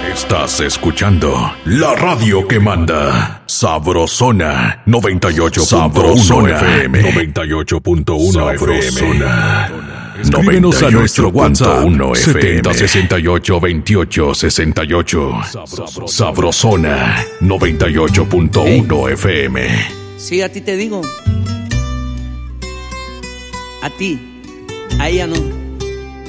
Estás escuchando la radio que manda. Sabrosona 98.1 FM. 98.1 FM. Escríbenos a nuestro WhatsApp 70682868. Sabrosona 98.1 FM. Sí, a ti te digo. A ti, a ella no.